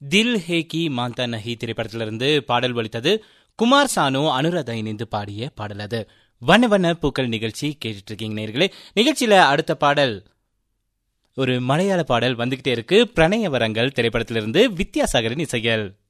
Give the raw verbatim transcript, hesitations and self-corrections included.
தில் ஹே கி மான்தா நஹி திரைப்படத்திலிருந்து பாடல் ஒலித்தது. குமார் சானு அனுராதா இணைந்து பாடிய பாடல் அது. வண்ண வண்ண பூக்கள் நிகழ்ச்சி கேட்டுட்டு இருக்கீங்க நேயர்களே. நிகழ்ச்சியில அடுத்த பாடல் ஒரு மலையாள பாடல் வந்துகிட்டே இருக்கு. பிரணய வரங்கள் திரைப்படத்திலிருந்து வித்யாசாகரின் இசைகள்.